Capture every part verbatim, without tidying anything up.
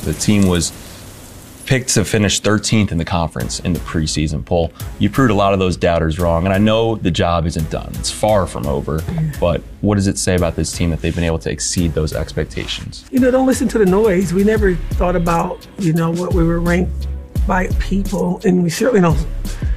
The team was picked to finish thirteenth in the conference in the preseason poll. You proved a lot of those doubters wrong, and I know the job isn't done. It's far from over, but what does it say about this team that they've been able to exceed those expectations? You know, don't listen to the noise. We never thought about, you know, what we were ranked by people, and we certainly don't.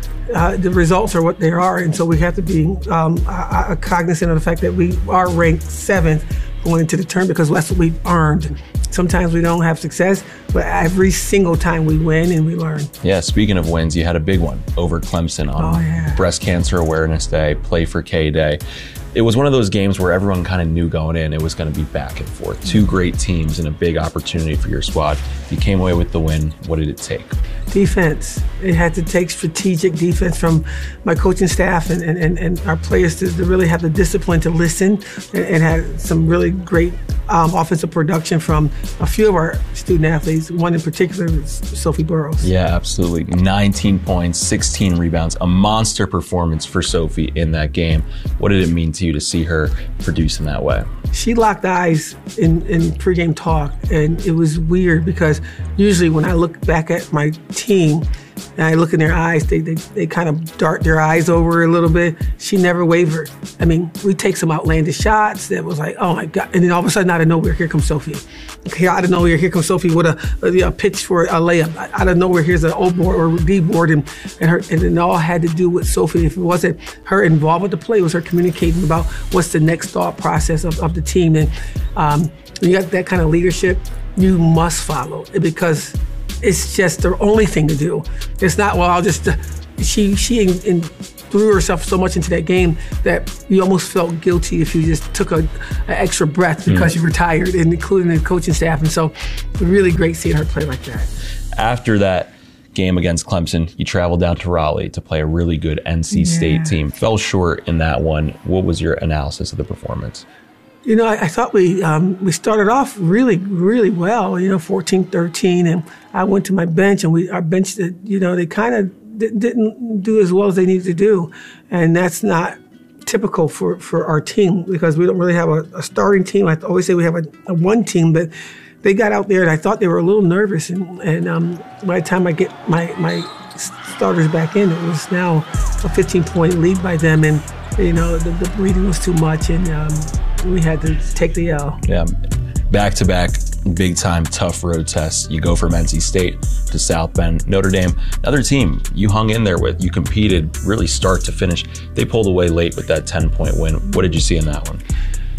Uh, the results are what they are, and so we have to be um, uh, cognizant of the fact that we are ranked seventh going into the term because that's what we've earned. Sometimes we don't have success, but every single time we win and we learn. Yeah, speaking of wins, you had a big one over Clemson on oh, yeah. Breast Cancer Awareness Day, Play for K Day. It was one of those games where everyone kind of knew going in it was going to be back and forth. Two great teams and a big opportunity for your squad. You came away with the win. What did it take? Defense. It had to take strategic defense from my coaching staff and, and, and our players to, to really have the discipline to listen, and, and had some really great um, offensive production from a few of our student athletes. One in particular is Sophie Burrows. Yeah, absolutely. nineteen points, sixteen rebounds, a monster performance for Sophie in that game. What did it mean to you to see her produce in that way? She locked eyes in, in pregame talk, and it was weird because usually when I look back at my team and I look in their eyes, they, they, they kind of dart their eyes over a little bit. She never wavered. I mean, we take some outlandish shots that was like, oh my God. And then all of a sudden, out of nowhere, here comes Sophie. Here, out of nowhere, here comes Sophie with a, a, a pitch for a layup. Out of nowhere, here's an O board or D board, and, and, her, and it all had to do with Sophie. If it wasn't her involved with the play, it was her communicating about what's the next thought process of, of the team. And um, when you got that kind of leadership, you must follow it because it's just the only thing to do. It's not, well, I'll just, uh, she she in, in threw herself so much into that game that you almost felt guilty if you just took a, an extra breath because mm. you were tired, and including the coaching staff. And so really great seeing her play like that. After that game against Clemson, you traveled down to Raleigh to play a really good N C State yeah. team. Fell short in that one. What was your analysis of the performance? You know, I, I thought we um, we started off really, really well, you know, fourteen thirteen, and I went to my bench, and we our bench, did, you know, they kind of di- didn't do as well as they needed to do, and that's not typical for, for our team because we don't really have a, a starting team. I always say we have a, a one team, but they got out there, and I thought they were a little nervous, and, and um, by the time I get my, my starters back in, it was now a fifteen-point lead by them, and, you know, the, the breathing was too much, and um, we had to take the L. Yeah, back-to-back, big-time, tough road tests. You go from N C State to South Bend. Notre Dame, another team you hung in there with. You competed really start to finish. They pulled away late with that ten-point win. What did you see in that one?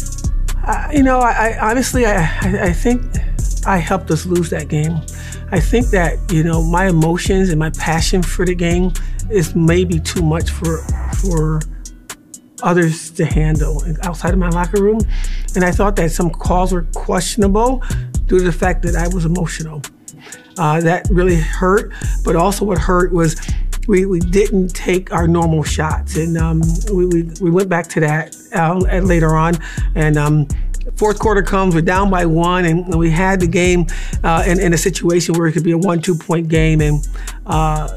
Uh, you know, I, I honestly, I, I, I think I helped us lose that game. I think that, you know, my emotions and my passion for the game is maybe too much for for others to handle outside of my locker room. And I thought that some calls were questionable due to the fact that I was emotional. Uh, that really hurt, but also what hurt was we, we didn't take our normal shots. And um, we, we, we went back to that uh, later on. And um, fourth quarter comes, we're down by one, and we had the game uh, in, in a situation where it could be a one, two point game. And uh,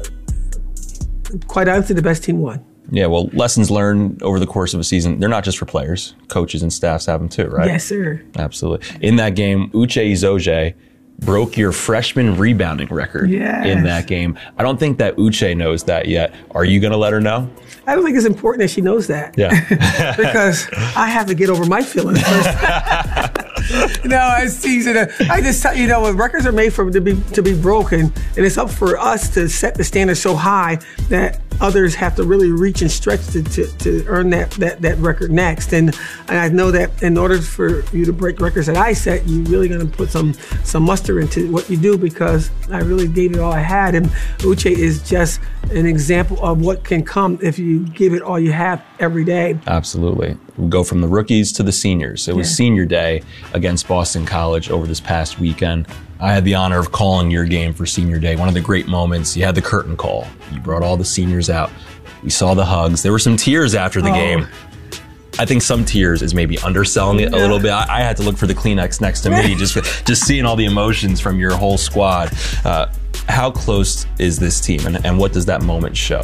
quite honestly, the best team won. Yeah, well, lessons learned over the course of a season, they're not just for players. Coaches and staffs have them too, right? Yes, sir. Absolutely. In that game, Uche Izoje broke your freshman rebounding record yes. in that game. I don't think that Uche knows that yet. Are you going to let her know? I don't think it's important that she knows that. Yeah. Because I have to get over my feelings first. You know, it's season. I just, you know, when records are made for to be to be broken, and it's up for us to set the standard so high that others have to really reach and stretch to, to, to earn that, that that record next. And, and I know that in order for you to break records that I set, you're really going to put some some muster into what you do, because I really gave it all I had. And Uche is just an example of what can come if you give it all you have every day. Absolutely. We'll go from the rookies to the seniors. It was yeah. senior day against Boston College over this past weekend. I had the honor of calling your game for senior day. One of the great moments, you had the curtain call. You brought all the seniors out. We saw the hugs. There were some tears after the oh. game. I think some tears is maybe underselling it a little bit. I, I had to look for the Kleenex next to me, just just seeing all the emotions from your whole squad. Uh, how close is this team, and, and what does that moment show?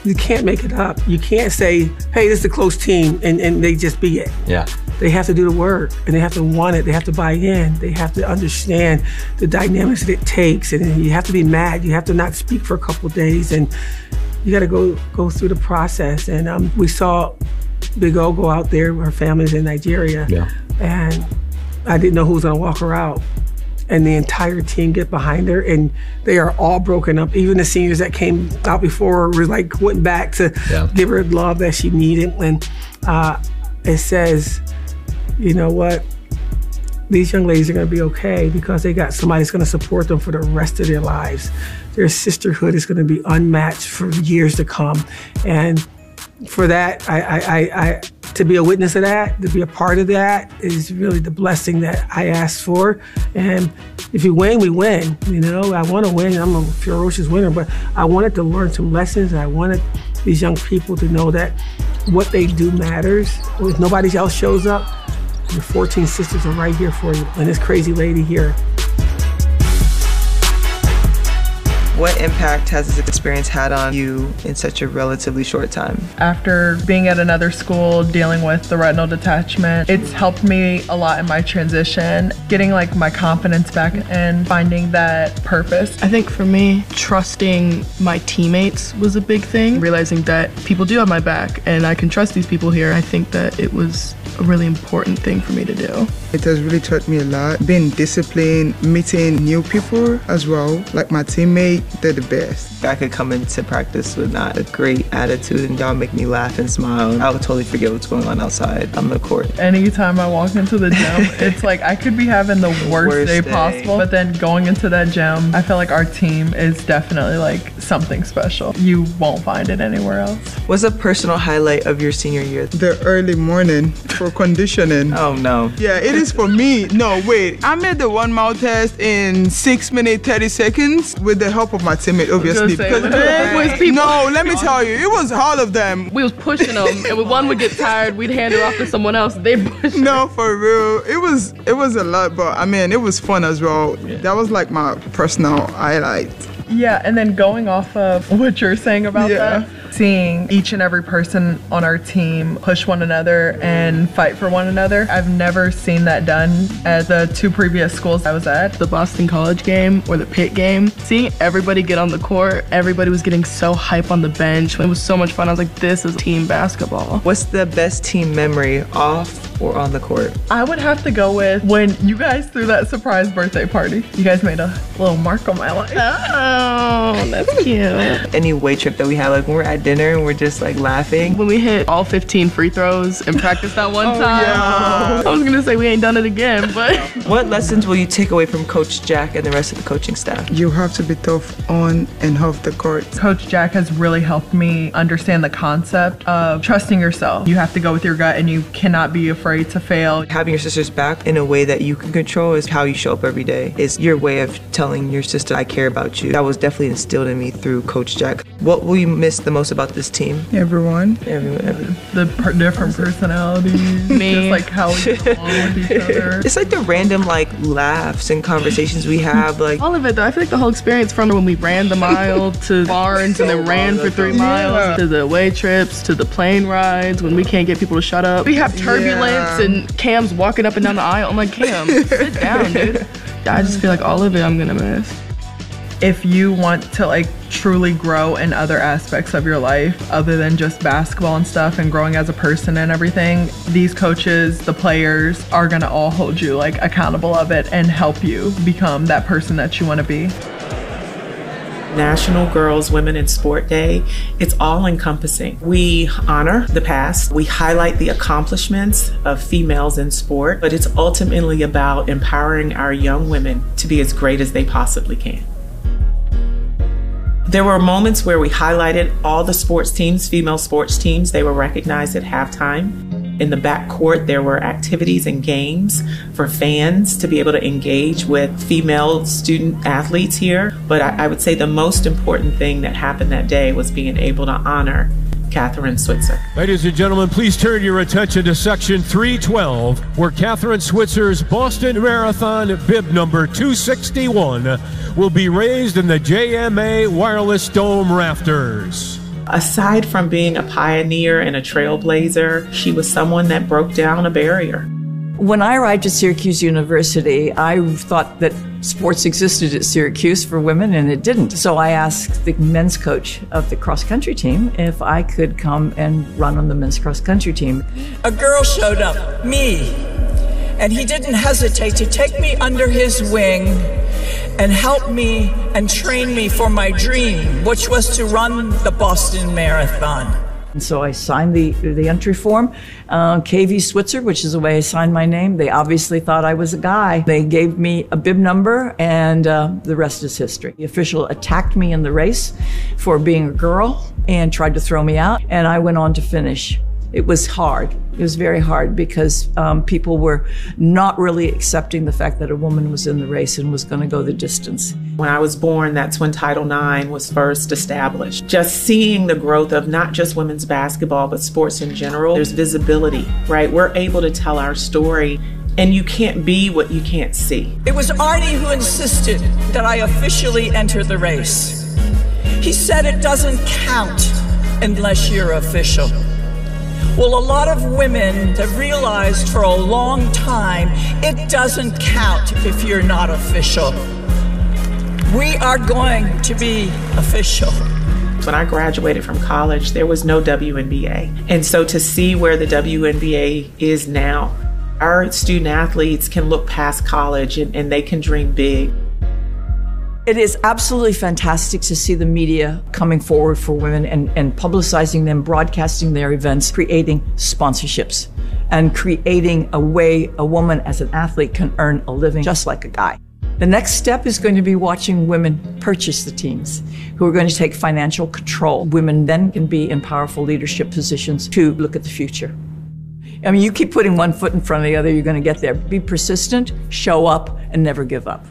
You can't make it up. You can't say, hey, this is a close team, and, and they just be it. Yeah. They have to do the work, and they have to want it. They have to buy in. They have to understand the dynamics that it takes, and you have to be mad. You have to not speak for a couple of days, and you got to go go through the process. And um, we saw Big O go out there. Her family's in Nigeria, yeah. and I didn't know who was going to walk her out. And the entire team get behind her, and they are all broken up. Even the seniors that came out before were like went back to yeah. give her the love that she needed. And uh, it says, you know what? These young ladies are going to be okay because they got somebody that's going to support them for the rest of their lives. Their sisterhood is going to be unmatched for years to come. And for that, I, I, I, I to be a witness of that, to be a part of that is really the blessing that I asked for. And if you win, we win. You know, I want to win. I'm a ferocious winner, but I wanted to learn some lessons. I wanted these young people to know that what they do matters. If nobody else shows up, your fourteen sisters are right here for you, and this crazy lady here. What impact has this experience had on you in such a relatively short time? After being at another school, dealing with the retinal detachment, it's helped me a lot in my transition, getting like my confidence back and finding that purpose. I think for me, trusting my teammates was a big thing. Realizing that people do have my back and I can trust these people here. I think that it was a really important thing for me to do. It has really taught me a lot. Being disciplined, meeting new people as well, like my teammate, they're the best. I could come into practice with not a great attitude and y'all make me laugh and smile. I would totally forget what's going on outside on the court. Anytime I walk into the gym, it's like I could be having the worst, worst day, day possible, but then going into that gym, I feel like our team is definitely like something special. You won't find it anywhere else. What's a personal highlight of your senior year? The early morning for conditioning. Oh no. Yeah, it is for me. No, wait. I made the one mile test in six minutes, thirty seconds with the help of my teammate, obviously. Because no, let me tell you, it was all of them. We was pushing them, and when one would get tired, we'd hand it off to someone else. They pushed. No, for real. It was it was a lot, but I mean, it was fun as well. Yeah. That was like my personal highlight. Yeah, and then going off of what you're saying about yeah. that, seeing each and every person on our team push one another and fight for one another. I've never seen that done at the two previous schools I was at. The Boston College game or the Pitt game, seeing everybody get on the court, everybody was getting so hype on the bench. It was so much fun. I was like, this is team basketball. What's the best team memory off or on the court? I would have to go with when you guys threw that surprise birthday party. You guys made a little mark on my life. Oh, that's cute. Any away trip that we had, like when we're at dinner and we're just like laughing. When we hit all fifteen free throws and practiced that one oh, time. Yeah. I was gonna say we ain't done it again, but. What lessons will you take away from Coach Jack and the rest of the coaching staff? You have to be tough on and off the court. Coach Jack has really helped me understand the concept of trusting yourself. You have to go with your gut and you cannot be afraid to fail. Having your sisters back in a way that you can control is how you show up every day. It's your way of telling your sister, I care about you. That was definitely instilled in me through Coach Jack. What will you miss the most about this team? Everyone. Everyone. everyone. The per- different personalities. Me. Just like how we get along with each other. It's like the random like laughs and conversations we have. Like all of it though. I feel like the whole experience from when we ran the mile to Barnes and then ran for three miles yeah. to the away trips to the plane rides when we can't get people to shut up. We have turbulence yeah. and Cam's walking up and down the aisle. I'm like, Cam, sit down, dude. I just feel like all of it I'm gonna miss. If you want to like truly grow in other aspects of your life other than just basketball and stuff and growing as a person and everything, these coaches, the players are gonna all hold you like accountable of it and help you become that person that you want to be. National Girls, Women in Sport Day, it's all encompassing. We honor the past, we highlight the accomplishments of females in sport, but it's ultimately about empowering our young women to be as great as they possibly can. There were moments where we highlighted all the sports teams, female sports teams. They were recognized at halftime. In the backcourt, there were activities and games for fans to be able to engage with female student athletes here. But I, I would say the most important thing that happened that day was being able to honor Kathrine Switzer. Ladies and gentlemen, please turn your attention to section three twelve, where Kathrine Switzer's Boston Marathon bib number two sixty-one will be raised in the J M A Wireless Dome rafters. Aside from being a pioneer and a trailblazer, she was someone that broke down a barrier. When I arrived at Syracuse University, I thought that sports existed at Syracuse for women, and it didn't. So I asked the men's coach of the cross-country team if I could come and run on the men's cross-country team. A girl showed up, me, and he didn't hesitate to take me under his wing and help me and train me for my dream, which was to run the Boston Marathon. And so I signed the, the entry form, uh, K V Switzer, which is the way I signed my name. They obviously thought I was a guy. They gave me a bib number, and uh, the rest is history. The official attacked me in the race for being a girl and tried to throw me out, and I went on to finish. It was hard. It was very hard because um, people were not really accepting the fact that a woman was in the race and was going to go the distance. When I was born, that's when Title nine was first established. Just seeing the growth of not just women's basketball, but sports in general, there's visibility, right? We're able to tell our story, and you can't be what you can't see. It was Arnie who insisted that I officially enter the race. He said it doesn't count unless you're official. Well, a lot of women have realized for a long time it doesn't count if you're not official. We are going to be official. When I graduated from college, there was no W N B A. And so to see where the W N B A is now, our student athletes can look past college and, and they can dream big. It is absolutely fantastic to see the media coming forward for women and, and publicizing them, broadcasting their events, creating sponsorships, and creating a way a woman as an athlete can earn a living just like a guy. The next step is going to be watching women purchase the teams who are going to take financial control. Women then can be in powerful leadership positions to look at the future. I mean, you keep putting one foot in front of the other, you're going to get there. Be persistent, show up, and never give up.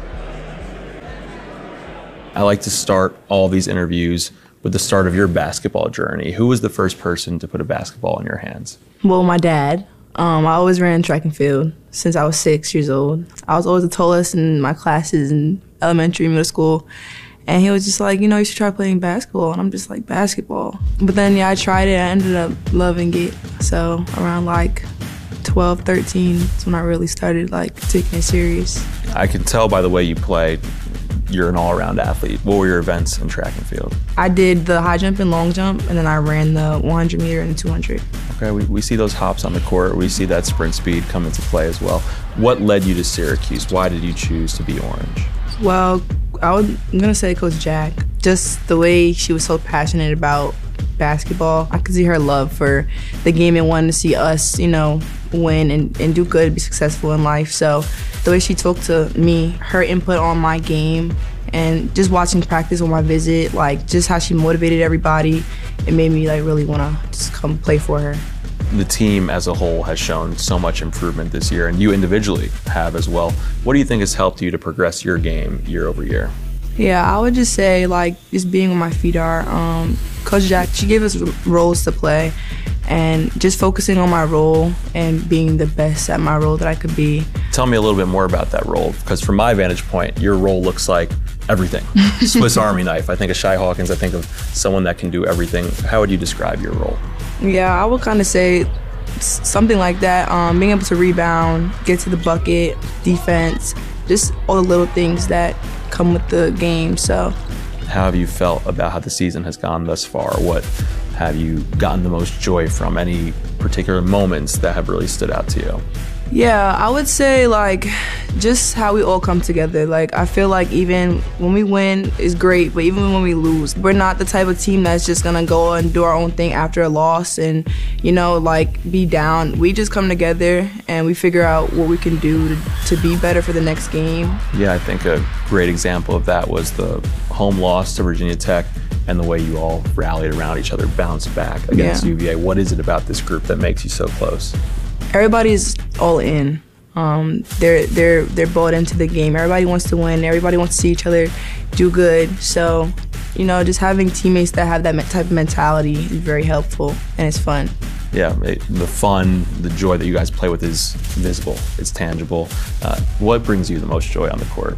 I like to start all these interviews with the start of your basketball journey. Who was the first person to put a basketball in your hands? Well, my dad. Um, I always ran track and field since I was six years old. I was always the tallest in my classes in elementary, middle school. And he was just like, you know, you should try playing basketball. And I'm just like, basketball. But then, yeah, I tried it. I ended up loving it. So around like twelve, thirteen is when I really started like taking it serious. I can tell by the way you play, you're an all-around athlete. What were your events in track and field? I did the high jump and long jump, and then I ran the one hundred meter and the two hundred. Okay, we, we see those hops on the court. We see that sprint speed come into play as well. What led you to Syracuse? Why did you choose to be Orange? Well, I would, I'm going to say Coach Jack. Just the way she was so passionate about basketball. I could see her love for the game and wanting to see us, you know, win and, and do good, be successful in life. So the way she talked to me, her input on my game, and just watching practice on my visit, like just how she motivated everybody, it made me like really want to just come play for her. The team as a whole has shown so much improvement this year, and you individually have as well. What do you think has helped you to progress your game year over year? Yeah, I would just say like just being where my feet are. Um, Coach Jack, she gave us roles to play, and just focusing on my role and being the best at my role that I could be. Tell me a little bit more about that role, because from my vantage point, your role looks like everything. Swiss Army knife. I think of Shy Hawkins, I think of someone that can do everything. How would you describe your role? Yeah, I would kind of say something like that. Um, being able to rebound, get to the bucket, defense, just all the little things that come with the game. So, how have you felt about how the season has gone thus far? What have you gotten the most joy from? Any particular moments that have really stood out to you? Yeah, I would say like just how we all come together. Like I feel like even when we win is great, but even when we lose, we're not the type of team that's just gonna go and do our own thing after a loss and, you know, like be down. We just come together and we figure out what we can do to, to be better for the next game. Yeah, I think a great example of that was the home loss to Virginia Tech and the way you all rallied around each other, bounced back against Yeah. U V A. What is it about this group that makes you so close? Everybody's all in. Um, they're they're they're bought into the game. Everybody wants to win. Everybody wants to see each other do good. So, you know, just having teammates that have that type of mentality is very helpful, and it's fun. Yeah, it, the fun, the joy that you guys play with is visible. It's tangible. Uh, what brings you the most joy on the court?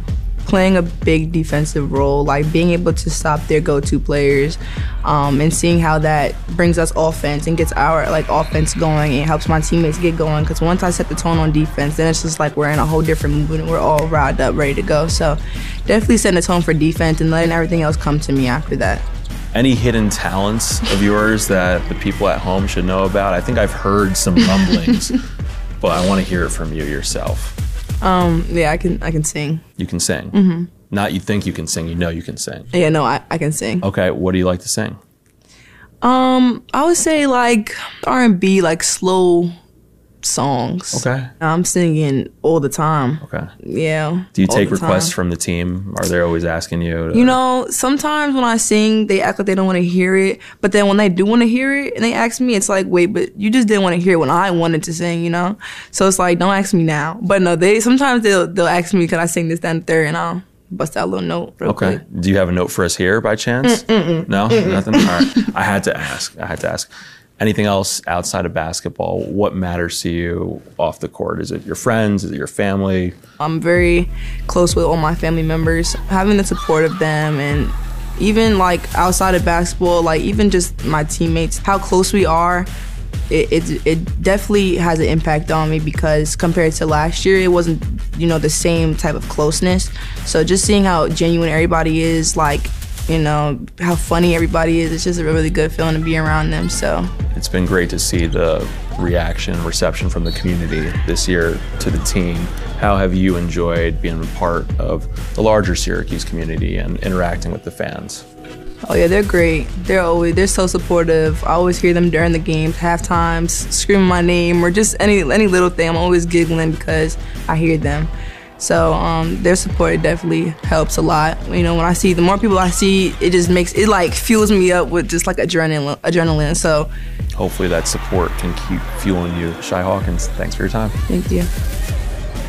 playing a big defensive role, like being able to stop their go-to players, um, and seeing how that brings us offense and gets our like offense going and helps my teammates get going. Because once I set the tone on defense, then it's just like we're in a whole different movement and we're all riled up, ready to go. So definitely setting the tone for defense and letting everything else come to me after that. Any hidden talents of yours that the people at home should know about? I think I've heard some rumblings, but I want to hear it from you yourself. Um, yeah, I can I can sing. You can sing? Mm-hmm. Not you think you can sing, you know you can sing. Yeah, no, I, I can sing. Okay, what do you like to sing? Um, I would say like R and B, like slow songs. Okay. I'm singing all the time. Okay. Yeah. Do you all take the requests time. from the team? Are they always asking you to... You know, sometimes when I sing, they act like they don't want to hear it. But then when they do want to hear it and they ask me, it's like, wait, but you just didn't want to hear it when I wanted to sing, you know? So it's like, don't ask me now. But no, they sometimes they'll they'll ask me, can I sing this, that, and third? And I'll bust out a little note real Okay. quick. Do you have a note for us here by chance? Mm-mm. No? Mm-mm. Nothing? All right. I had to ask. I had to ask. Anything else outside of basketball? What matters to you off the court? Is it your friends? Is it your family? I'm very close with all my family members. Having the support of them, and even like outside of basketball, like even just my teammates, how close we are, it, it, it definitely has an impact on me, because compared to last year, it wasn't, you know, the same type of closeness. So just seeing how genuine everybody is, like, you know, how funny everybody is, it's just a really good feeling to be around them. So it's been great to see the reaction, reception from the community this year to the team. How have you enjoyed being a part of the larger Syracuse community and interacting with the fans? Oh yeah, they're great. They're always they're so supportive. I always hear them during the games, half times, screaming my name or just any any little thing. I'm always giggling because I hear them. So um, their support definitely helps a lot. You know, when I see, the more people I see, it just makes, it like fuels me up with just like adrenaline. adrenaline. So hopefully that support can keep fueling you. Shy Hawkins, thanks for your time. Thank you.